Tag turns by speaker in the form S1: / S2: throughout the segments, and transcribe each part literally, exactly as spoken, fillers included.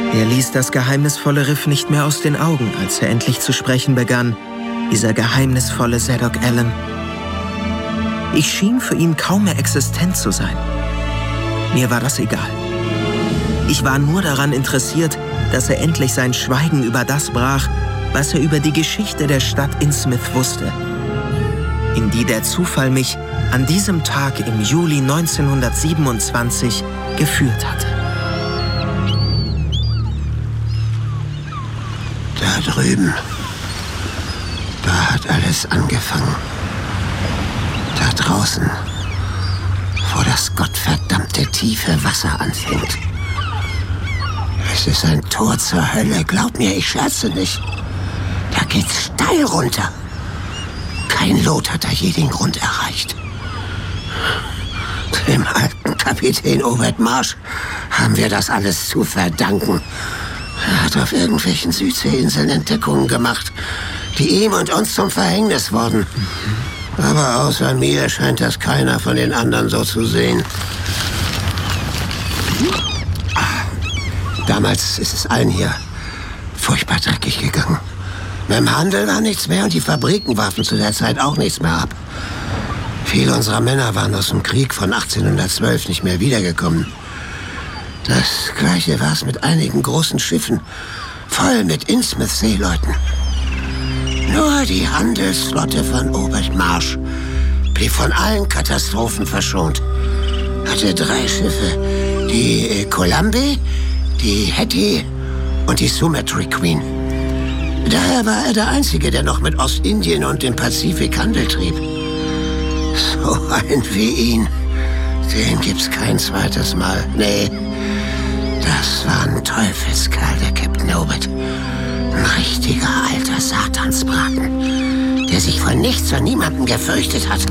S1: Er ließ das geheimnisvolle Riff nicht mehr aus den Augen, als er endlich zu sprechen begann, dieser geheimnisvolle Zadok Allen. Ich schien für ihn kaum mehr existent zu sein. Mir war das egal. Ich war nur daran interessiert, dass er endlich sein Schweigen über das brach, was er über die Geschichte der Stadt Innsmouth wusste, in die der Zufall mich an diesem Tag im Juli neunzehnhundertsiebenundzwanzig geführt hatte.
S2: Da drüben, da hat alles angefangen. Da draußen, wo das gottverdammte tiefe Wasser anfängt. Es ist ein Tor zur Hölle, glaub mir, ich scherze nicht. Da geht's steil runter. Kein Lot hat da je den Grund erreicht. Dem alten Kapitän Obert Marsh haben wir das alles zu verdanken. Er hat auf irgendwelchen Südseeinseln Entdeckungen gemacht, die ihm und uns zum Verhängnis wurden. Aber außer mir scheint das keiner von den anderen so zu sehen. Damals ist es allen hier furchtbar dreckig gegangen. Mit dem Handel war nichts mehr und die Fabriken warfen zu der Zeit auch nichts mehr ab. Viele unserer Männer waren aus dem Krieg von achtzehnhundertzwölf nicht mehr wiedergekommen. Das Gleiche war es mit einigen großen Schiffen, voll mit Innsmouth-Seeleuten. Nur die Handelsflotte von Obert Marsh blieb von allen Katastrophen verschont. Hatte drei Schiffe, die Columbia, die Hetty und die Sumatra Queen. Daher war er der Einzige, der noch mit Ostindien und dem Pazifik Handel trieb. So ein wie ihn, den gibt's kein zweites Mal. Nee, das war ein Teufelskerl, der Captain Obert. Ein richtiger alter Satansbraten, der sich vor nichts und niemandem gefürchtet hat.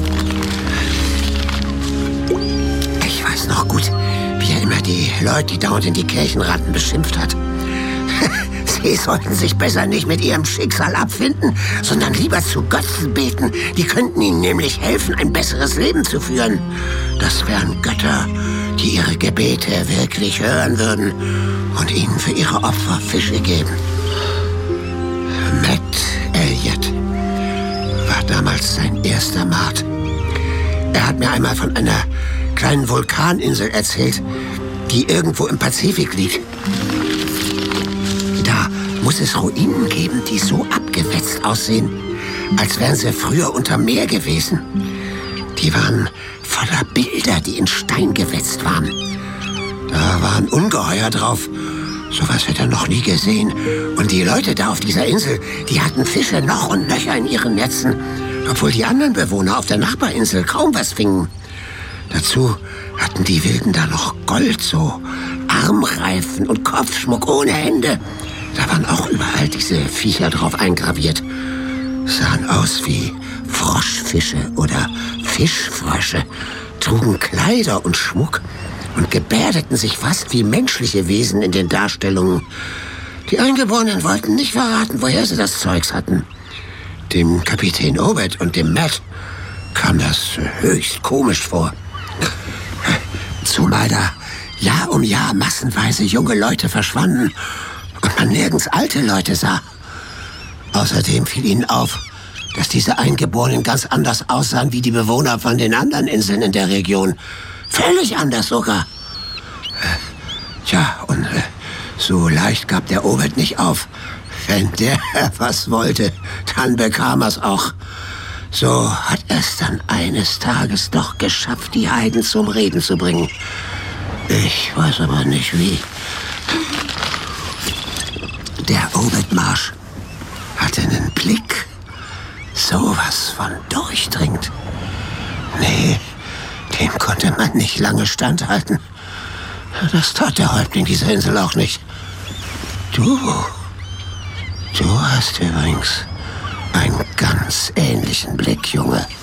S2: Ich weiß noch gut, wie er immer die Leute, die dauernd in die Kirchen rannten, beschimpft hat. Sie sollten sich besser nicht mit ihrem Schicksal abfinden, sondern lieber zu Götzen beten. Die könnten ihnen nämlich helfen, ein besseres Leben zu führen. Das wären Götter, die ihre Gebete wirklich hören würden und ihnen für ihre Opfer Fische geben. Matt Elliott war damals sein erster Mart. Er hat mir einmal von einer kleinen Vulkaninsel erzählt, die irgendwo im Pazifik liegt. Da muss es Ruinen geben, die so abgewetzt aussehen, als wären sie früher unterm Meer gewesen. Die waren voller Bilder, die in Stein gewetzt waren. Da waren Ungeheuer drauf. Sowas hätte er noch nie gesehen. Und die Leute da auf dieser Insel, die hatten Fische noch und nöcher in ihren Netzen, obwohl die anderen Bewohner auf der Nachbarinsel kaum was fingen. Dazu hatten die Wilden da noch Gold, so Armreifen und Kopfschmuck ohne Hände. Da waren auch überall diese Viecher drauf eingraviert. Sahen aus wie Froschfische oder Fischfrösche, trugen Kleider und Schmuck und gebärdeten sich fast wie menschliche Wesen in den Darstellungen. Die Eingeborenen wollten nicht verraten, woher sie das Zeugs hatten. Dem Kapitän Obert und dem Matt kam das höchst komisch vor. Zumal da Jahr um Jahr massenweise junge Leute verschwanden und man nirgends alte Leute sah. Außerdem fiel ihnen auf, dass diese Eingeborenen ganz anders aussahen wie die Bewohner von den anderen Inseln in der Region. Völlig anders sogar. Tja, und äh, so leicht gab der Obert nicht auf. Wenn der was wollte, dann bekam er's auch. So hat er's dann eines Tages doch geschafft, die Heiden zum Reden zu bringen. Ich weiß aber nicht wie. Der Obert Marsh hatte einen Blick, sowas von durchdringend. Nee, dem konnte man nicht lange standhalten. Das tat der Häuptling dieser Insel auch nicht. Du, du hast übrigens einen ganz ähnlichen Blick, Junge.